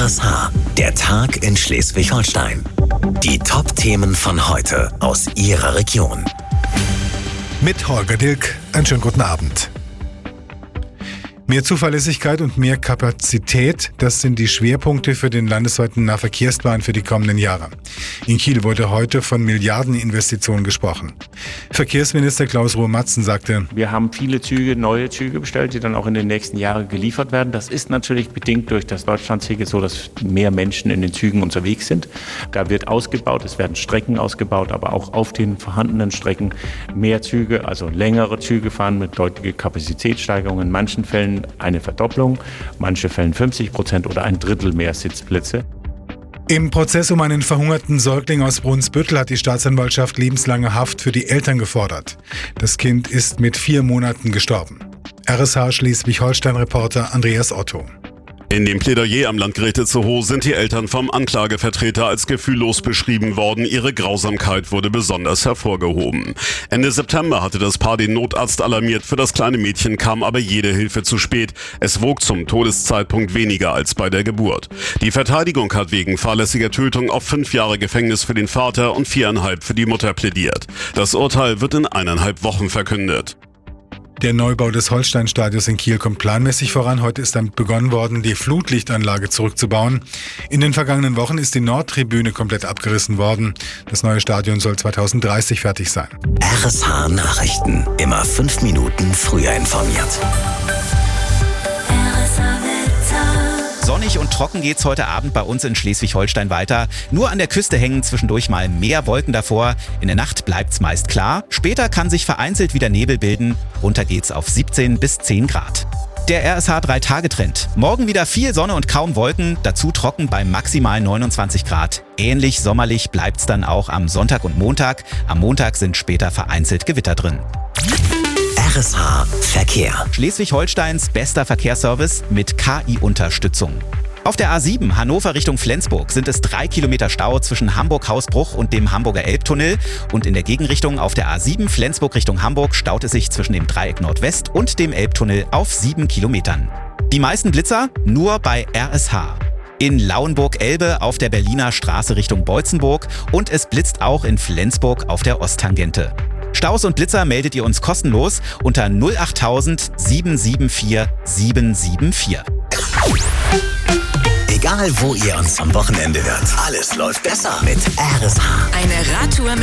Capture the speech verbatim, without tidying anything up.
R S H, der Tag in Schleswig-Holstein. Die Top-Themen von heute aus Ihrer Region. Mit Holger Dilk, einen schönen guten Abend. Mehr Zuverlässigkeit und mehr Kapazität, das sind die Schwerpunkte für den landesweiten Nahverkehrsplan für die kommenden Jahre. In Kiel wurde heute von Milliardeninvestitionen gesprochen. Verkehrsminister Klaus Ruhe-Matzen sagte: Wir haben viele Züge, neue Züge bestellt, die dann auch in den nächsten Jahren geliefert werden. Das ist natürlich bedingt durch das Deutschlandticket so, dass mehr Menschen in den Zügen unterwegs sind. Da wird ausgebaut, es werden Strecken ausgebaut, aber auch auf den vorhandenen Strecken mehr Züge, also längere Züge fahren mit deutlicher Kapazitätssteigerung. In manchen Fällen eine Verdopplung, manche Fällen fünfzig Prozent oder ein Drittel mehr Sitzplätze. Im Prozess um einen verhungerten Säugling aus Brunsbüttel hat die Staatsanwaltschaft lebenslange Haft für die Eltern gefordert. Das Kind ist mit vier Monaten gestorben. R S H Schleswig-Holstein-Reporter Andreas Otto. In dem Plädoyer am Landgericht Itzehoe sind die Eltern vom Anklagevertreter als gefühllos beschrieben worden. Ihre Grausamkeit wurde besonders hervorgehoben. Ende September hatte das Paar den Notarzt alarmiert. Für das kleine Mädchen kam aber jede Hilfe zu spät. Es wog zum Todeszeitpunkt weniger als bei der Geburt. Die Verteidigung hat wegen fahrlässiger Tötung auf fünf Jahre Gefängnis für den Vater und viereinhalb für die Mutter plädiert. Das Urteil wird in eineinhalb Wochen verkündet. Der Neubau des Holsteinstadions in Kiel kommt planmäßig voran. Heute ist damit begonnen worden, die Flutlichtanlage zurückzubauen. In den vergangenen Wochen ist die Nordtribüne komplett abgerissen worden. Das neue Stadion soll zweitausenddreißig fertig sein. R S H Nachrichten. Immer fünf Minuten früher informiert. Sonnig und trocken geht's heute Abend bei uns in Schleswig-Holstein weiter. Nur an der Küste hängen zwischendurch mal mehr Wolken davor. In der Nacht bleibt's meist klar. Später kann sich vereinzelt wieder Nebel bilden. Runter geht's auf siebzehn bis zehn Grad. Der R S H drei Tage Trend. Morgen wieder viel Sonne und kaum Wolken, dazu trocken bei maximal neunundzwanzig Grad. Ähnlich sommerlich bleibt's dann auch am Sonntag und Montag. Am Montag sind später vereinzelt Gewitter drin. R S H Verkehr. Schleswig-Holsteins bester Verkehrsservice mit K I-Unterstützung. Auf der A sieben Hannover Richtung Flensburg sind es drei Kilometer Stau zwischen Hamburg-Hausbruch und dem Hamburger Elbtunnel. Und in der Gegenrichtung auf der A sieben Flensburg Richtung Hamburg staut es sich zwischen dem Dreieck Nordwest und dem Elbtunnel auf sieben Kilometern. Die meisten Blitzer nur bei R S H. In Lauenburg-Elbe auf der Berliner Straße Richtung Beutzenburg und es blitzt auch in Flensburg auf der Osttangente. Staus und Blitzer meldet ihr uns kostenlos unter null achttausend sieben sieben vier sieben sieben vier. Egal wo ihr uns am Wochenende hört, alles läuft besser mit R S H. Eine Radtour mit